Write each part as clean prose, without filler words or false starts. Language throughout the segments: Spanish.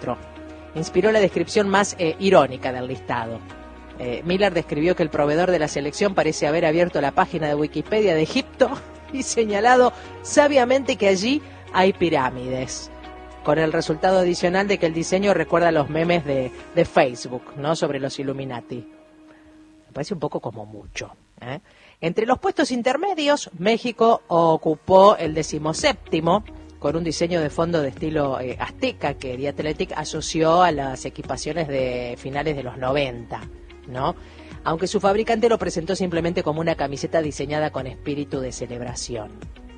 4. Inspiró la descripción más irónica del listado. Miller describió que el proveedor de la selección parece haber abierto la página de Wikipedia de Egipto y señalado sabiamente que allí hay pirámides, con el resultado adicional de que el diseño recuerda a los memes de Facebook, ¿no?, sobre los Illuminati. Me parece un poco como mucho, ¿eh? Entre los puestos intermedios, México ocupó el 17º, con un diseño de fondo de estilo azteca que The Athletic asoció a las equipaciones de finales de los 90, ¿no? Aunque su fabricante lo presentó simplemente como una camiseta diseñada con espíritu de celebración.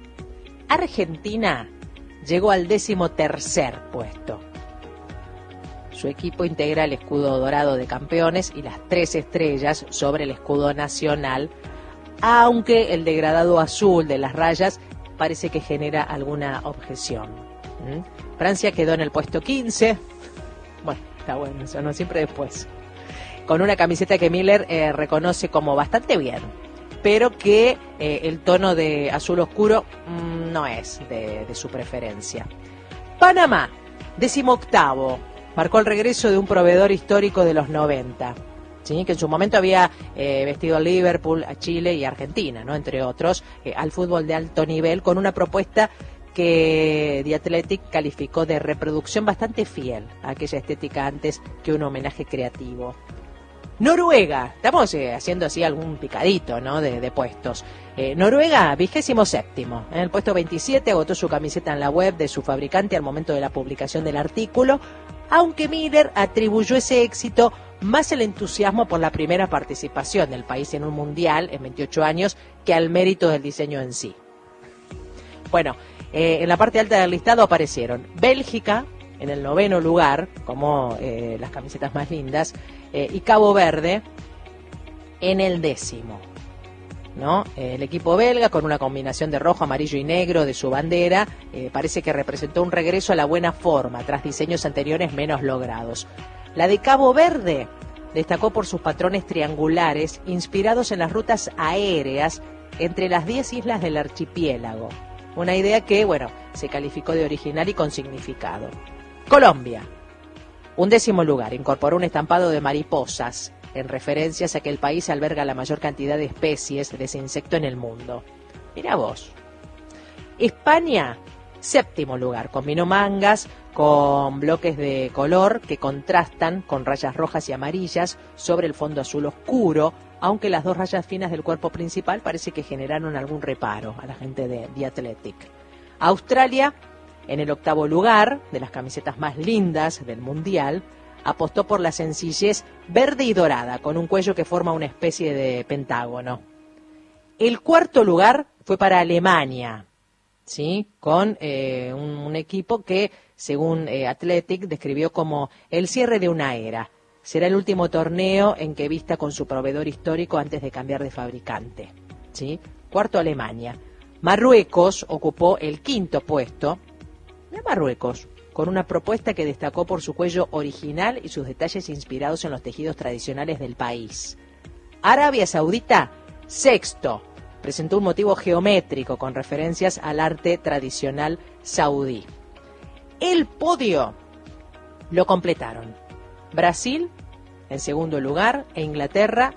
Argentina llegó al 13º puesto. Su equipo integra el escudo dorado de campeones y las 3 estrellas sobre el escudo nacional, aunque el degradado azul de las rayas parece que genera alguna objeción. Francia quedó en el puesto 15. Bueno, está bueno, eso no, siempre después. Con una camiseta que Miller reconoce como bastante bien, pero que el tono de azul oscuro no es de su preferencia. Panamá, 18º, marcó el regreso de un proveedor histórico de los 90, ¿sí?, que en su momento había vestido a Liverpool, a Chile y a Argentina, ¿no?, entre otros, al fútbol de alto nivel, con una propuesta que The Athletic calificó de reproducción bastante fiel a aquella estética antes que un homenaje creativo. Noruega, estamos haciendo así algún picadito, ¿no?, de puestos. Noruega, 27º. En el puesto 27 agotó su camiseta en la web de su fabricante al momento de la publicación del artículo, aunque Miller atribuyó ese éxito más el entusiasmo por la primera participación del país en un mundial en 28 años que al mérito del diseño en sí. Bueno, en la parte alta del listado aparecieron Bélgica en el 9º lugar, como las camisetas más lindas, y Cabo Verde en el 10º, ¿no? El equipo belga, con una combinación de rojo, amarillo y negro de su bandera, parece que representó un regreso a la buena forma tras diseños anteriores menos logrados. La de Cabo Verde destacó por sus patrones triangulares inspirados en las rutas aéreas entre las 10 islas del archipiélago. Una idea que, bueno, se calificó de original y con significado. Colombia, un 10º lugar, incorporó un estampado de mariposas, en referencias a que el país alberga la mayor cantidad de especies de ese insecto en el mundo. Mirá vos. España, 7º lugar, combinó mangas con bloques de color que contrastan con rayas rojas y amarillas sobre el fondo azul oscuro, aunque las 2 rayas finas del cuerpo principal parece que generaron algún reparo a la gente de The Athletic. Australia, en el 8º lugar de las camisetas más lindas del Mundial, apostó por la sencillez verde y dorada, con un cuello que forma una especie de pentágono. El 4º lugar fue para Alemania, ¿sí?, con un equipo que, según Athletic, describió como el cierre de una era. Será el último torneo en que vista con su proveedor histórico antes de cambiar de fabricante, ¿sí? 4º Alemania. Marruecos ocupó el 5º puesto. De Marruecos, con una propuesta que destacó por su cuello original y sus detalles inspirados en los tejidos tradicionales del país. Arabia Saudita, 6º, presentó un motivo geométrico con referencias al arte tradicional saudí. El podio lo completaron Brasil en 2º lugar e Inglaterra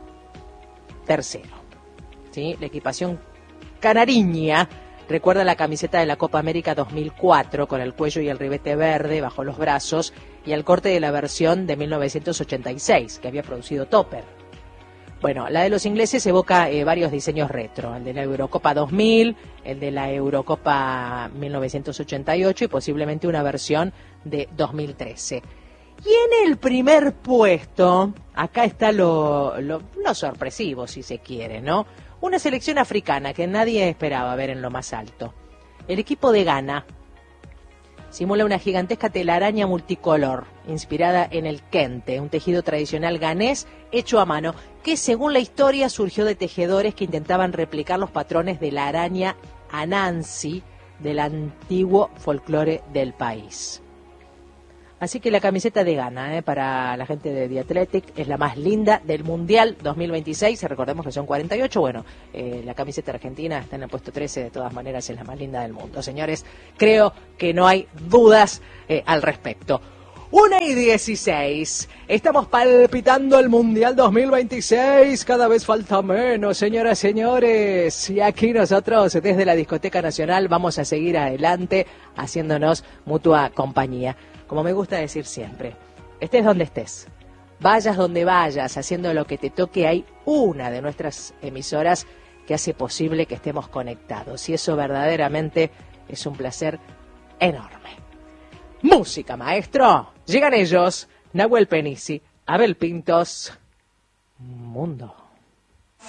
3º. ¿Sí? La equipación canariña recuerda la camiseta de la Copa América 2004 con el cuello y el ribete verde bajo los brazos y el corte de la versión de 1986 que había producido Topper. Bueno, la de los ingleses evoca varios diseños retro, el de la Eurocopa 2000, el de la Eurocopa 1988 y posiblemente una versión de 2013. Y en el primer puesto, acá está lo sorpresivo, si se quiere, ¿no? Una selección africana que nadie esperaba ver en lo más alto. El equipo de Ghana simula una gigantesca telaraña multicolor, inspirada en el kente, un tejido tradicional ganés hecho a mano, que según la historia surgió de tejedores que intentaban replicar los patrones de la araña Anansi del antiguo folclore del país. Así que la camiseta de Ghana, para la gente de The Athletic, es la más linda del Mundial 2026. Recordemos que son 48. Bueno, la camiseta argentina está en el puesto 13. De todas maneras, es la más linda del mundo. Señores, creo que no hay dudas al respecto. 1:16. Estamos palpitando el Mundial 2026. Cada vez falta menos, señoras y señores. Y aquí nosotros, desde la Discoteca Nacional, vamos a seguir adelante haciéndonos mutua compañía. Como me gusta decir siempre, estés donde estés, vayas donde vayas, haciendo lo que te toque, hay una de nuestras emisoras que hace posible que estemos conectados. Y eso verdaderamente es un placer enorme. Música, maestro. Llegan ellos, Nahuel Penisi, Abel Pintos, Mundo.